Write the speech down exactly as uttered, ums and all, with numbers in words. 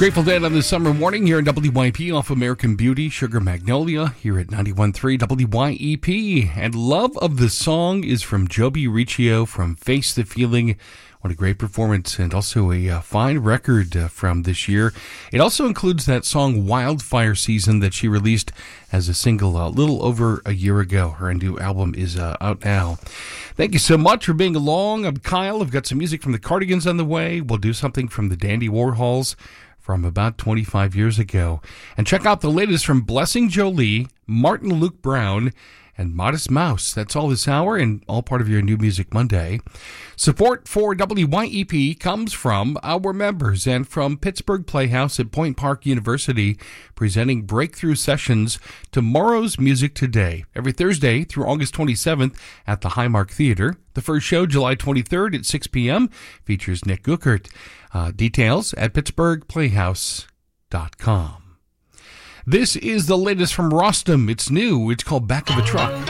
Grateful Dead on this summer morning here in W Y E P off American Beauty, Sugar Magnolia here at ninety-one point three W Y E P. And love of the song is from Joby Riccio from Face the Feeling. What a great performance, and also a uh, fine record uh, from this year. It also includes that song Wildfire Season that she released as a single a little over a year ago. Her new album is uh, out now. Thank you so much for being along. I'm Kyle. I've got some music from the Cardigans on the way. We'll do something from the Dandy Warhols from about twenty-five years ago. And check out the latest from Blessing Jolie, Martin Luke Brown, and Modest Mouse. That's all this hour and all part of your New Music Monday. Support for W Y E P comes from our members and from Pittsburgh Playhouse at Point Park University, presenting Breakthrough Sessions, Tomorrow's Music Today, every Thursday through August twenty-seventh at the Highmark Theater. The first show, July twenty-third at six p.m., features Nick Guckert. Uh, details at pittsburgh playhouse dot com. This is the latest from Rostam. It's new. It's called Back of a Truck.